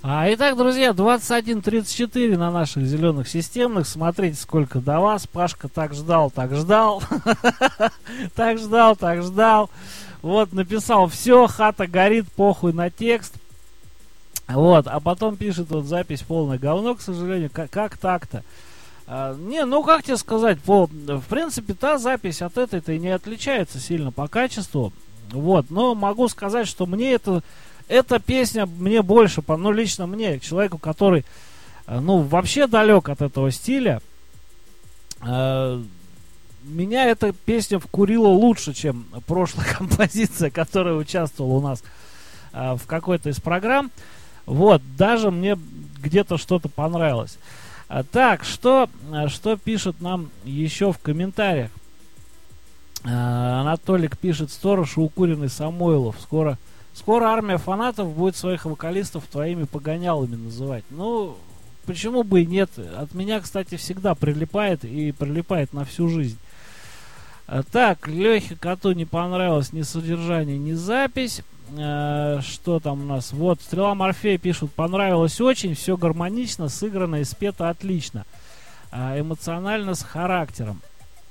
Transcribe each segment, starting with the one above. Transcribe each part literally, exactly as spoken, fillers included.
А, итак, друзья, двадцать один тридцать четыре на наших зеленых системных. Смотрите, сколько до вас. Пашка так ждал, так ждал. Так ждал, так ждал. Вот, написал: все, хата горит, похуй на текст. Вот, а потом пишет: вот запись полное говно, к сожалению. Как, как так-то? А, не, ну как тебе сказать, по, в принципе, та запись от этой-то и не отличается сильно по качеству. Вот, но могу сказать, что мне это... Эта песня мне больше, ну, лично мне, человеку, который, ну, вообще далек от этого стиля, э, меня эта песня вкурила лучше, чем прошлая композиция, которая участвовала у нас э, в какой-то из программ. Вот, даже мне где-то что-то понравилось. А, так, что, что пишет нам еще в комментариях? А, Анатолик пишет: сторож и укуренный Самойлов. Скоро... Скоро армия фанатов будет своих вокалистов твоими погонялами называть. Ну, почему бы и нет? От меня, кстати, всегда прилипает и прилипает на всю жизнь. А, так, Лехе Коту не понравилось ни содержание, ни запись. А, что там у нас? Вот, Стрела Морфея пишут: понравилось очень, все гармонично, сыграно и спето отлично. А, эмоционально, с характером.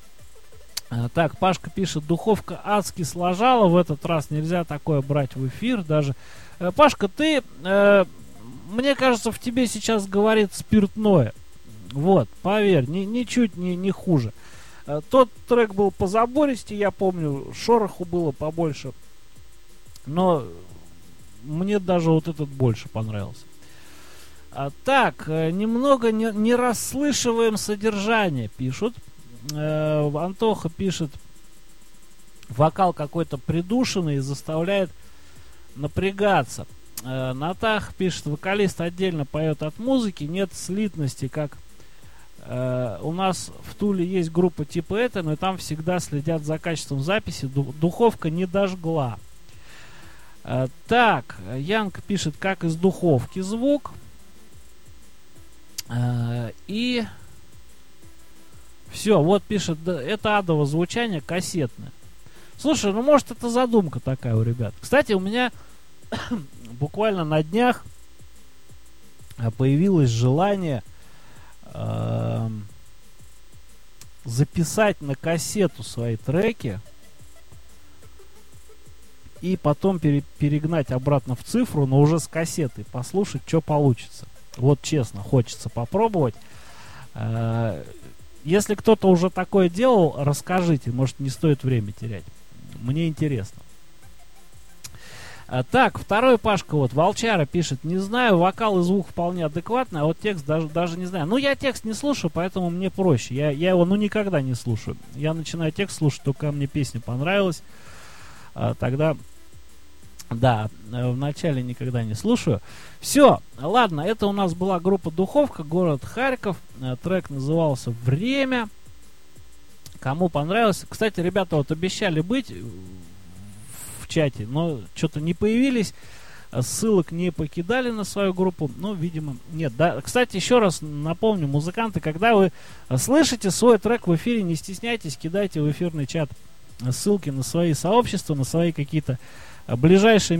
Так, Пашка пишет: духовка адски сложала, в этот раз нельзя такое брать в эфир даже. Пашка, ты, э, мне кажется, в тебе сейчас говорит спиртное. Вот, поверь, ни, ничуть не, не хуже. Тот трек был позабористее, я помню, шороху было побольше. Но мне даже вот этот больше понравился. А, так, немного не, не расслышиваем содержание, пишут. Антоха пишет: вокал какой-то придушенный и заставляет напрягаться. Натах пишет: вокалист отдельно поет от музыки, нет слитности, как э, у нас в Туле есть группа типа этой, но там всегда следят за качеством записи, духовка не дожгла. Э, так, Янка пишет: как из духовки звук. Э, и все, вот пишет: да, это адово звучание кассетное. Слушай, ну может это задумка такая у ребят. Кстати, у меня буквально на днях появилось желание э, записать на кассету свои треки и потом пере, перегнать обратно в цифру, но уже с кассеты, послушать, что получится. Вот честно, хочется попробовать. Э, Если кто-то уже такое делал, расскажите, может, не стоит время терять. Мне интересно. А, так, второй Пашка, вот, Волчара пишет: не знаю, вокал и звук вполне адекватный, а вот текст даже, даже не знаю. Ну, я текст не слушаю, поэтому мне проще. Я, я его, ну, никогда не слушаю. Я начинаю текст слушать, только мне песня понравилась. А, тогда... Да, вначале никогда не слушаю. Все, ладно, это у нас была группа Духовка, город Харьков. Трек назывался «Время». Кому понравилось. Кстати, ребята вот обещали быть в чате, но что-то не появились. Ссылок не покидали на свою группу. Ну, видимо, нет. Да. Кстати, еще раз напомню, музыканты, когда вы слышите свой трек в эфире, не стесняйтесь, кидайте в эфирный чат ссылки на свои сообщества, на свои какие-то ближайшие